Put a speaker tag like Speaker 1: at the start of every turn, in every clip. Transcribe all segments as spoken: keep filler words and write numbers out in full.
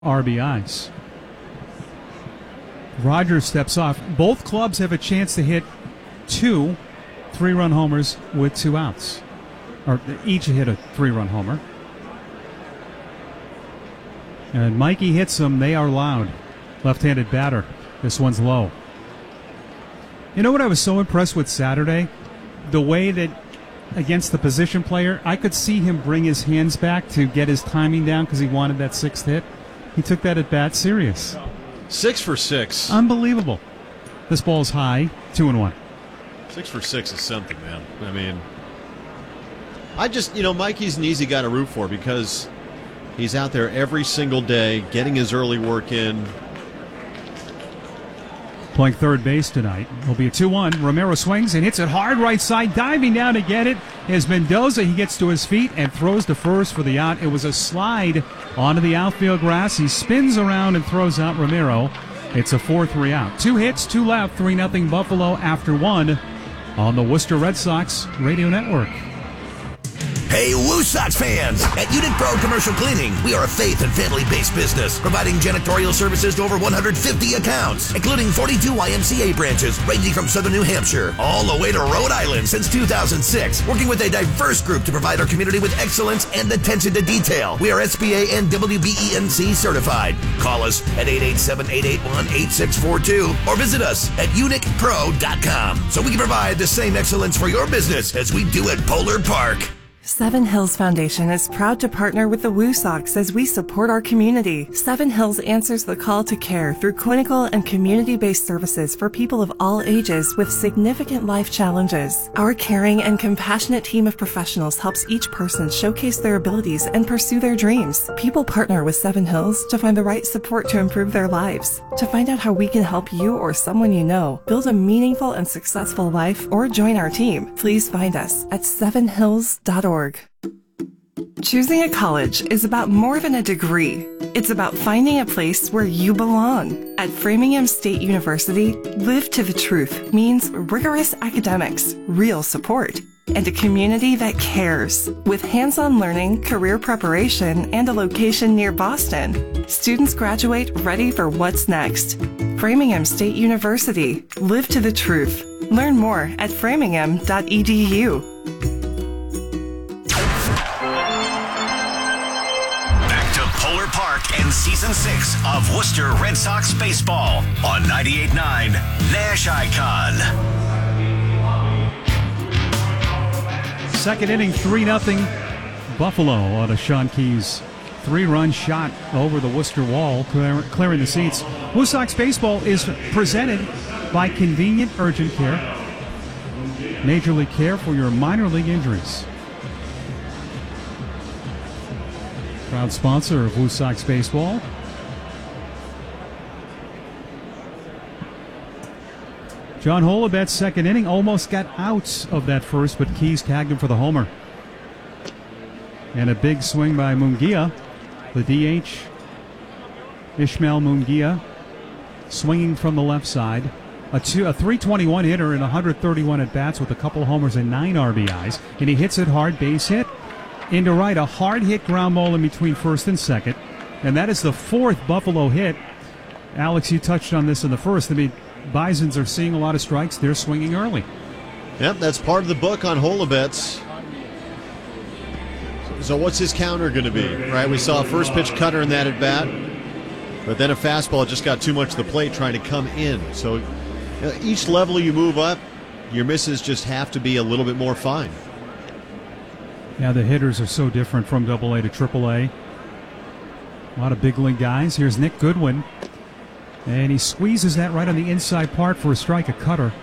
Speaker 1: R B Is. Rogers steps off. Both clubs have a chance to hit two three-run homers with two outs. Or each hit a three-run homer. And Mikey hits them. They are loud. Left-handed batter. This one's low. You know what I was so impressed with Saturday? The way that against the position player, I could see him bring his hands back to get his timing down because he wanted that sixth hit. He took that at bat serious.
Speaker 2: Six for six.
Speaker 1: Unbelievable. This ball's high, two and one.
Speaker 2: Six for six is something, man. I mean, I just, you know, Mikey's an easy guy to root for because he's out there every single day getting his early work in.
Speaker 1: Playing third base tonight. It'll be a two one. Romero swings and hits it hard right side. Diving down to get it is Mendoza. He gets to his feet and throws to first for the out. It was a slide onto the outfield grass. He spins around and throws out Romero. It's a four three out. Two hits, two left, three nothing Buffalo after one on the Worcester Red Sox Radio Network.
Speaker 3: Hey, Woo Sox fans! At Unit Pro Commercial Cleaning, we are a faith and family-based business, providing janitorial services to over one hundred fifty accounts, including forty-two Y M C A branches, ranging from southern New Hampshire all the way to Rhode Island since two thousand six, working with a diverse group to provide our community with excellence and attention to detail. We are S B A and W B E N C certified. Call us at eight eight seven, eight eight one, eight six four two or visit us at unic pro dot com so we can provide the same excellence for your business as we do at Polar Park.
Speaker 4: Seven Hills Foundation is proud to partner with the Woo Sox as we support our community. Seven Hills answers the call to care through clinical and community-based services for people of all ages with significant life challenges. Our caring and compassionate team of professionals helps each person showcase their abilities and pursue their dreams. People partner with Seven Hills to find the right support to improve their lives. To find out how we can help you or someone you know build a meaningful and successful life or join our team, please find us at seven hills dot org. Choosing a college is about more than a degree. It's about finding a place where you belong. At Framingham State University, Live to the Truth means rigorous academics, real support, and a community that cares. With hands-on learning, career preparation, and a location near Boston, students graduate ready for what's next. Framingham State University, Live to the Truth. Learn more at framingham dot e d u.
Speaker 3: Park and Season six of Worcester Red Sox Baseball on ninety-eight point nine Nash Icon.
Speaker 1: Second inning, three nothing Buffalo on a Sean Keyes three-run shot over the Worcester wall, clear, clearing the seats. Woo Sox Baseball is presented by Convenient Urgent Care. Major League Care for your minor league injuries. Proud sponsor of Woo Sox Baseball. John Holibet's second inning almost got out of that first, but Keyes tagged him for the homer. And a big swing by Munguia, the D H. Ishmael Munguia swinging from the left side. A, two, a three twenty-one hitter and one hundred thirty-one at-bats with a couple homers and nine R B Is. And he hits it hard, base hit. Into right, a hard hit ground ball in between first and second. And that is the fourth Buffalo hit. Alex, you touched on this in the first. I mean, Bisons are seeing a lot of strikes. They're swinging early.
Speaker 2: Yep, that's part of the book on Holibet's. So what's his counter going to be, right? We saw a first pitch cutter in that at bat, but then a fastball just got too much to the plate trying to come in. So you know, each level you move up, your misses just have to be a little bit more fine.
Speaker 1: Yeah, the hitters are so different from double A to triple A. A lot of big league guys. Here's Nick Goodwin. And he squeezes that right on the inside part for a strike, a cutter.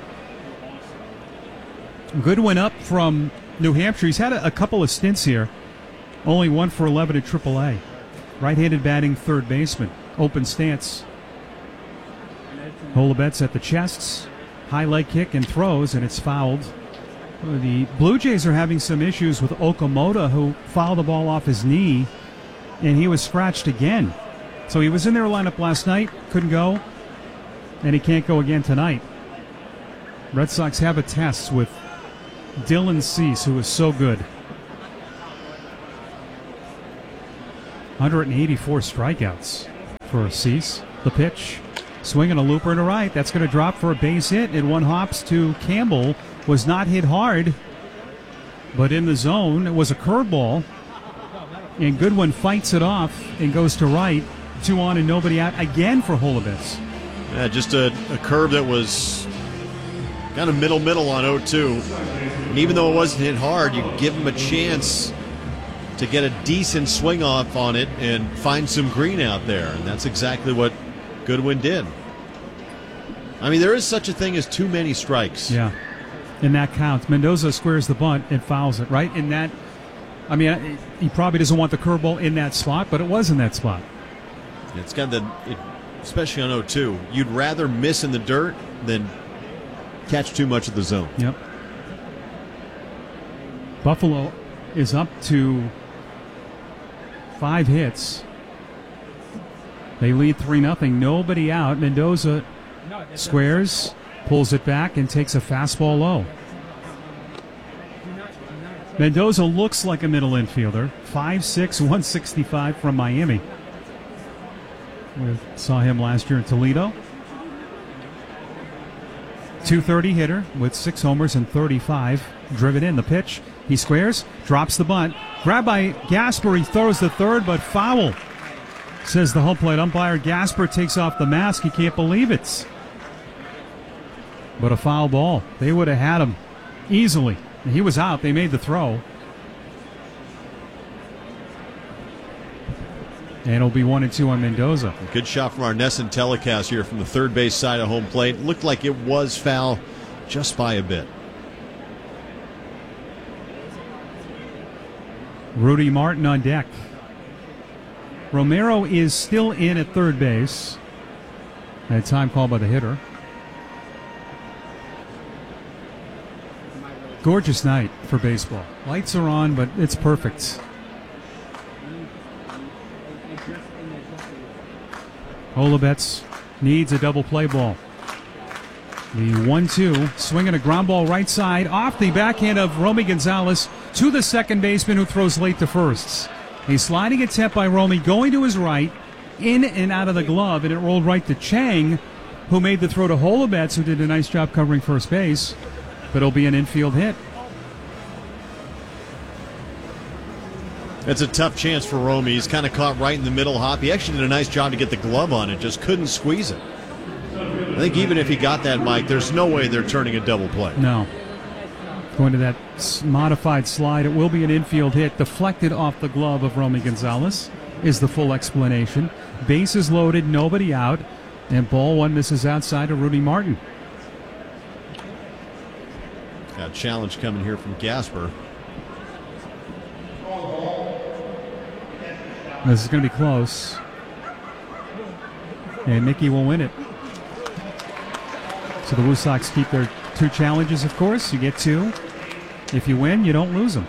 Speaker 1: Goodwin up from New Hampshire. He's had a, a couple of stints here. Only one for eleven at triple A. Right-handed batting third baseman. Open stance. Holibet's at the chests. High leg kick and throws, and it's fouled. The Blue Jays are having some issues with Okamoto, who fouled the ball off his knee, and he was scratched again. So he was in their lineup last night, couldn't go, and he can't go again tonight. Red Sox have a test with Dylan Cease, who is so good. one hundred eighty-four strikeouts. for Cease. The pitch. Swinging a looper to right. That's going to drop for a base hit. It one hops to Campbell. Was not hit hard, but in the zone. It was a curveball. And Goodwin fights it off and goes to right. Two on and nobody out again for Holubitz.
Speaker 2: Yeah, just a, a curve that was kind of middle-middle on oh two. And even though it wasn't hit hard, you give him a chance to get a decent swing off on it and find some green out there. And that's exactly what Goodwin did. I mean, there is such a thing as too many strikes.
Speaker 1: Yeah, and that counts. Mendoza squares the bunt and fouls it, right? In that, I mean, he probably doesn't want the curveball in that spot, but it was in that spot.
Speaker 2: It's got the, it, especially on oh two, you'd rather miss in the dirt than catch too much of the zone.
Speaker 1: Yep. Buffalo is up to five hits. They lead three nothing. Nobody out. Mendoza squares, pulls it back, and takes a fastball low. Mendoza looks like a middle infielder. five six, one sixty-five from Miami. We saw him last year in Toledo. two thirty hitter with six homers and thirty-five driven in. The pitch, he squares, drops the bunt. Grabbed by Gasper, he throws the third, but foul. Says the home plate umpire. Gasper takes off the mask. He can't believe it. But a foul ball. They would have had him easily. He was out. They made the throw. And it'll be one and two on Mendoza.
Speaker 2: Good shot from our Nesson telecast here from the third base side of home plate. Looked like it was foul just by a bit.
Speaker 1: Rudy Martin on deck. Romero is still in at third base. That time called by the hitter. Gorgeous night for baseball. Lights are on, but it's perfect. Holubetz needs a double play ball. The one two, swinging a ground ball right side off the backhand of Romy Gonzalez to the second baseman who throws late to firsts. A sliding attempt by Romy going to his right, in and out of the glove, and it rolled right to Chang, who made the throw to Holubetz, who did a nice job covering first base, but it'll be an infield hit.
Speaker 2: That's a tough chance for Romy. He's kind of caught right in the middle hop. He actually did a nice job to get the glove on it, just couldn't squeeze it. I think even if he got that, Mike, there's no way they're turning a double play.
Speaker 1: No. Going to that modified slide, it will be an infield hit, deflected off the glove of Romy Gonzalez, is the full explanation. Bases loaded, nobody out, and ball one misses outside to Rudy Martin.
Speaker 2: Got a challenge coming here from Gasper.
Speaker 1: This is going to be close. And Mickey will win it. So the Woo Sox keep their two challenges, of course. You get two. If you win, you don't lose them.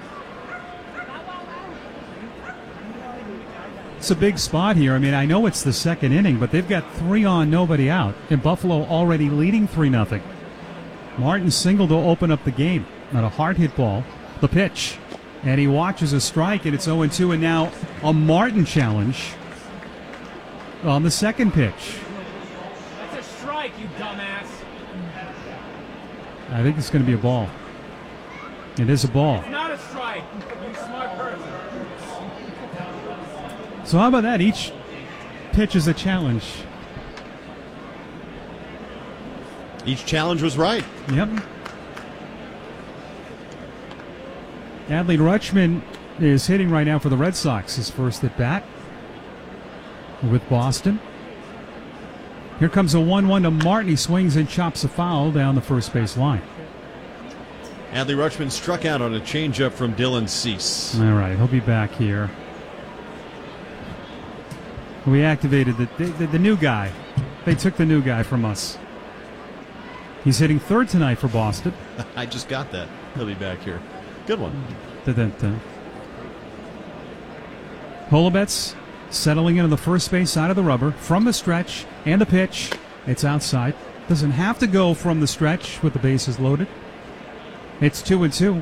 Speaker 1: It's a big spot here. I mean, I know it's the second inning, but they've got three on, nobody out. And Buffalo already leading three nothing. Martin single to open up the game on a hard hit ball. The pitch. And he watches a strike, and it's oh and two, and now a Martin challenge on the second pitch.
Speaker 5: That's a strike, you dumbass.
Speaker 1: I think it's going to be a ball. It is a ball.
Speaker 5: It's not a strike, you smart person.
Speaker 1: So how about that? Each pitch is a challenge.
Speaker 2: Each challenge was right.
Speaker 1: Yep. Adley Rutschman is hitting right now for the Red Sox. His first at bat with Boston. Here comes a one one to Martin. He swings and chops a foul down the first base line.
Speaker 2: Adley Rutschman struck out on a changeup from Dylan Cease.
Speaker 1: All right, he'll be back here. We activated the, the, the new guy. They took the new guy from us. He's hitting third tonight for Boston.
Speaker 2: I just got that. He'll be back here. Good one.
Speaker 1: Da-da-da. Holubetz settling into the first base side of the rubber from the stretch and the pitch. It's outside. Doesn't have to go from the stretch with the bases loaded. It's two and two.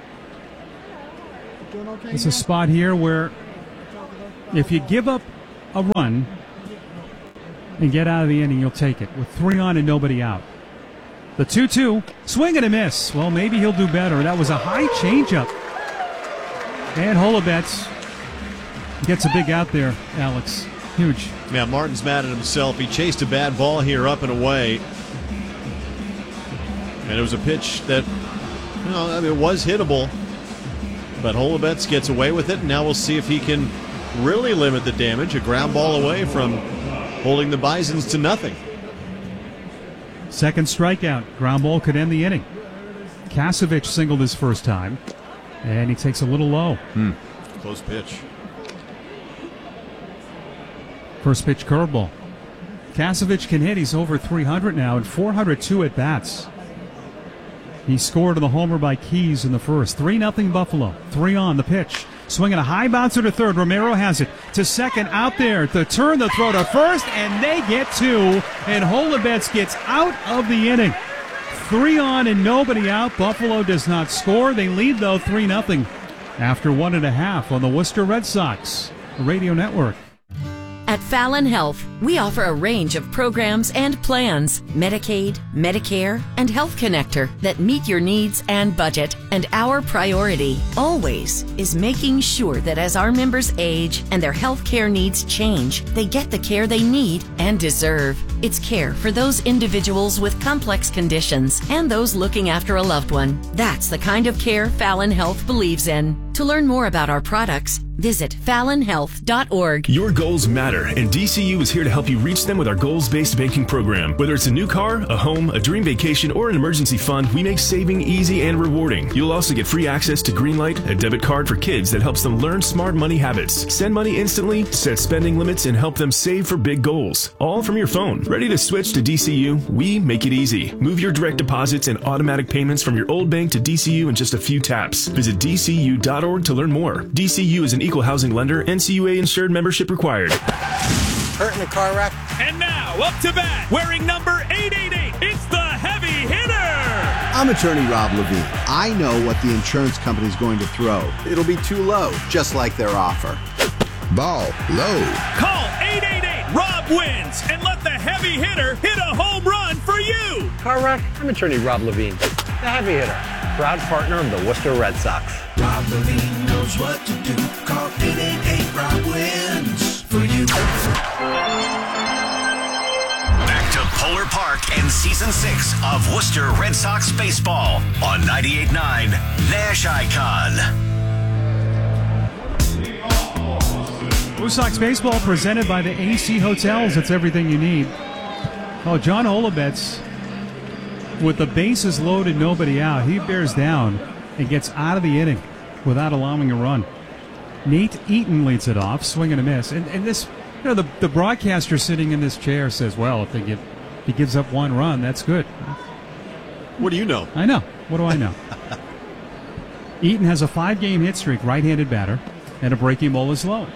Speaker 1: It's a spot here where if you give up a run and get out of the inning, you'll take it. With three on and nobody out. The two two, swing and a miss. Well, maybe he'll do better. That was a high changeup. And Holobetz gets a big out there, Alex. Huge.
Speaker 2: Yeah, Martin's mad at himself. He chased a bad ball here up and away. And it was a pitch that, you know, I mean, it was hittable. But Holobetz gets away with it, and now we'll see if he can really limit the damage. A ground ball away from holding the Bisons to nothing.
Speaker 1: Second strikeout. Ground ball could end the inning. Kasevich singled his first time, and he takes a little low.
Speaker 2: Hmm. Close pitch.
Speaker 1: First pitch curveball. Kasevich can hit. He's over three hundred now and four hundred two at bats. He scored on the homer by Keys in the first. three nothing Buffalo. Three on the pitch. Swinging a high bouncer to third. Romero has it to second. Out there. The turn, the throw to first, and they get two. And Holobetz gets out of the inning. Three on and nobody out. Buffalo does not score. They lead, though, three nothing after one and a half on the Worcester Red Sox Radio Network.
Speaker 6: At Fallon Health, we offer a range of programs and plans, Medicaid, Medicare, and Health Connector that meet your needs and budget. And our priority, always, is making sure that as our members age and their health care needs change, they get the care they need and deserve. It's care for those individuals with complex conditions and those looking after a loved one. That's the kind of care Fallon Health believes in. To learn more about our products, visit fallon health dot org.
Speaker 7: Your goals matter, and D C U is here to help you reach them with our goals-based banking program. Whether it's a new car, a home, a dream vacation, or an emergency fund, we make saving easy and rewarding. You'll also get free access to Greenlight, a debit card for kids that helps them learn smart money habits. Send money instantly, set spending limits, and help them save for big goals. All from your phone. Ready to switch to D C U? We make it easy. Move your direct deposits and automatic payments from your old bank to D C U in just a few taps. Visit D C U dot org to learn more. D C U is an equal housing lender. N C U A insured membership required.
Speaker 8: Hurt in a car wreck.
Speaker 5: And now, up to bat, wearing number eight eighty-eight, it's the heavy hitter!
Speaker 9: I'm attorney Rob Levine. I know what the insurance company's going to throw. It'll be too low, just like their offer.
Speaker 10: Ball low.
Speaker 5: Call eight eight eight, Rob wins, and let the heavy hitter hit a home run for you!
Speaker 8: Car wreck. I'm attorney Rob Levine, the heavy hitter, proud partner of the Worcester Red Sox.
Speaker 3: Rob Levine knows what to do. Call eight eight eight, Rob wins for you. Back to Polar Park and Season six of Worcester Red Sox Baseball on ninety-eight point nine Nash Icon.
Speaker 1: Blue Sox Baseball presented by the A C Hotels. It's everything you need. Oh, John Holobetz, with the bases loaded, nobody out, he bears down and gets out of the inning without allowing a run. Nate Eaton leads it off, swing and a miss. And, and this, you know, the, the broadcaster sitting in this chair says, well, if they get, if he gives up one run, that's good.
Speaker 2: What do you know?
Speaker 1: I know. What do I know? Eaton has a five-game hit streak, right-handed batter, and a breaking ball is low.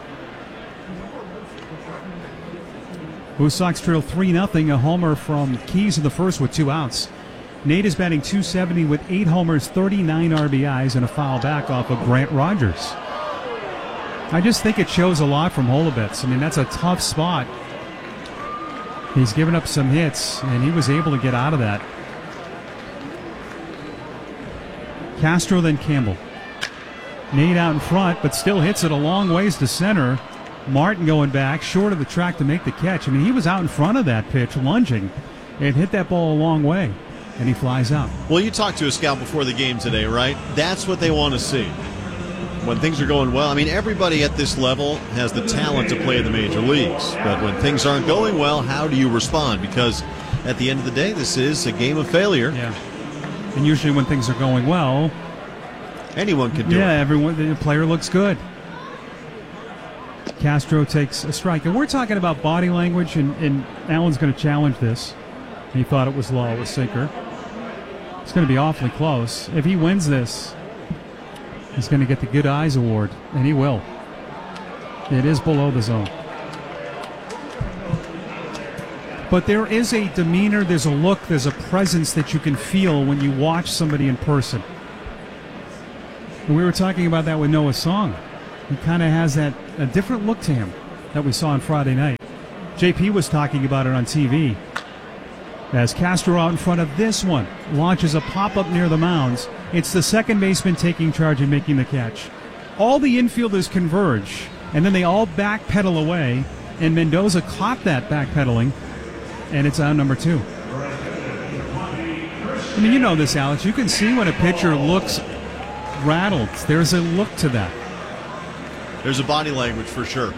Speaker 1: Blue Sox trail three nothing, a homer from Keys in the first with two outs. Nate is batting two seventy with eight homers, thirty-nine R B Is, and a foul back off of Grant Rogers. I just think it shows a lot from Holobetz. I mean, that's a tough spot. He's given up some hits, and he was able to get out of that. Castro, then Campbell. Nate out in front, but still hits it a long ways to center. Martin going back, short of the track to make the catch. I mean, he was out in front of that pitch, lunging, and hit that ball a long way, and he flies out.
Speaker 2: Well, you talked to a scout before the game today, right? That's what they want to see. When things are going well, I mean, everybody at this level has the talent to play in the major leagues. But when things aren't going well, how do you respond? Because at the end of the day, this is a game of failure.
Speaker 1: Yeah. And usually when things are going well,
Speaker 2: anyone can do
Speaker 1: yeah,
Speaker 2: it.
Speaker 1: Yeah, everyone, the player looks good. Castro takes a strike. And we're talking about body language, and, and Allen's going to challenge this. He thought it was low, a sinker. It's going to be awfully close. If he wins this, he's going to get the Good Eyes Award, and he will. It is below the zone. But there is a demeanor, there's a look, there's a presence that you can feel when you watch somebody in person. And we were talking about that with Noah Song. He kind of has that a different look to him. that we saw on Friday night. J P was talking about it on T V. As Castro out in front of this one launches a pop-up near the mounds, it's the second baseman taking charge and making the catch. All the infielders converge, and then they all backpedal away, and Mendoza caught that backpedaling, and it's out number two. I mean, you know this, Alex. You can see when a pitcher looks rattled. There's a look to that.
Speaker 2: There's a body language for sure.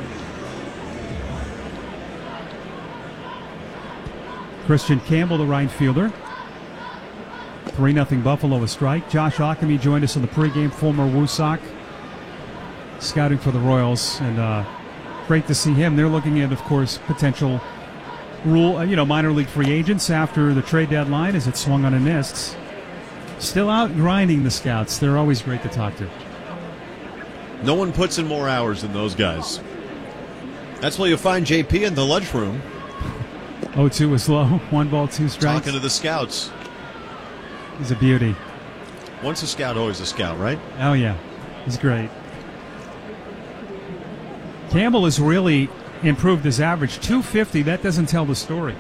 Speaker 1: Christian Campbell, the right fielder. three nothing Buffalo, a strike. Josh Ockamy joined us in the pregame, former Woosock, scouting for the Royals, and uh, great to see him. They're looking at, of course, potential rule, uh, you know, minor league free agents after the trade deadline as it swung on a mist. Still out grinding, the scouts. They're always great to talk to.
Speaker 2: No one puts in more hours than those guys. That's why you'll find J P in the lunchroom.
Speaker 1: oh two is low. One ball, two strikes.
Speaker 2: Talking to the scouts.
Speaker 1: He's a beauty.
Speaker 2: Once a scout, always a scout, right?
Speaker 1: Oh, yeah. He's great. Campbell has really improved his average. two fifty, that doesn't tell the story.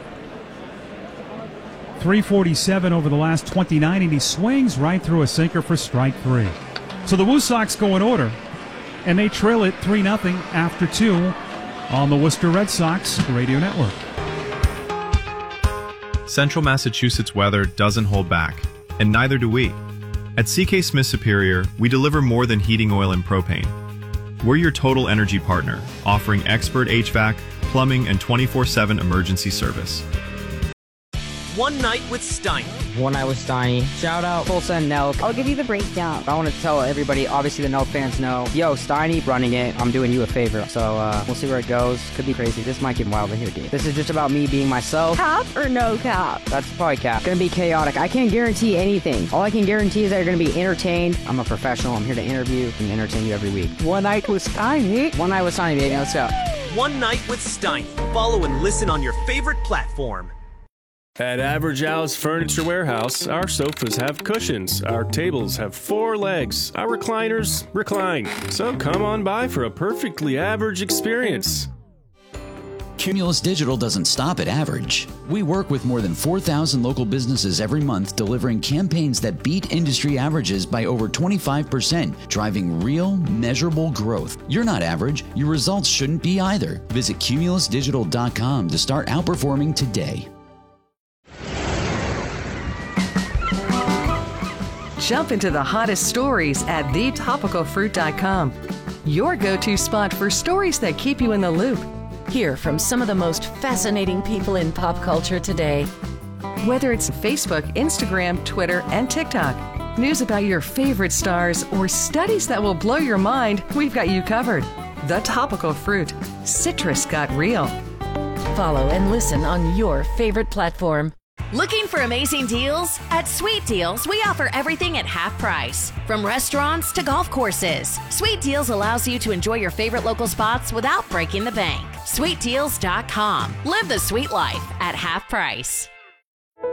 Speaker 1: three forty-seven over the last twenty-nine, and he swings right through a sinker for strike three. So the Woo Sox go in order, and they trail it three nothing after two on the Worcester Red Sox Radio Network.
Speaker 11: Central Massachusetts weather doesn't hold back, and neither do we. At C K Smith Superior, we deliver more than heating oil and propane. We're your total energy partner, offering expert H V A C, plumbing, and twenty-four seven emergency service.
Speaker 12: One Night with Steiny.
Speaker 13: One Night with Steiny. Shout out Tulsa and Nelk.
Speaker 14: I'll give you the breakdown.
Speaker 13: I want to tell everybody, obviously the Nelk fans know, yo, Steiny running it, I'm doing you a favor. So uh, we'll see where it goes. Could be crazy. This might get wild in here, dude. This is just about me being myself.
Speaker 14: Cap or no cap?
Speaker 13: That's probably cap. Gonna be chaotic. I can't guarantee anything. All I can guarantee is that you're gonna be entertained. I'm a professional. I'm here to interview and entertain you every week.
Speaker 14: One Night with Steiny.
Speaker 13: One Night with Steiny, baby. Let's go.
Speaker 12: One Night with Steiny. Follow and listen on your favorite platform.
Speaker 15: At Average Al's Furniture Warehouse, our sofas have cushions, our tables have four legs, our recliners recline. So come on by for a perfectly average experience.
Speaker 16: Cumulus Digital doesn't stop at average. We work with more than four thousand local businesses every month, delivering campaigns that beat industry averages by over twenty-five percent, driving real, measurable growth. You're not average. Your results shouldn't be either. Visit cumulus digital dot com to start outperforming today.
Speaker 17: Jump into the hottest stories at the topical fruit dot com. Your go-to spot for stories that keep you in the loop.
Speaker 6: Hear from some of the most fascinating people in pop culture today.
Speaker 17: Whether it's Facebook, Instagram, Twitter, and TikTok, news about your favorite stars, or studies that will blow your mind, we've got you covered. The Topical Fruit. Citrus got real.
Speaker 6: Follow and listen on your favorite platform.
Speaker 18: Looking for amazing deals? At Sweet Deals, we offer everything at half price. From restaurants to golf courses, Sweet Deals allows you to enjoy your favorite local spots without breaking the bank. sweet deals dot com. Live the sweet life at half price.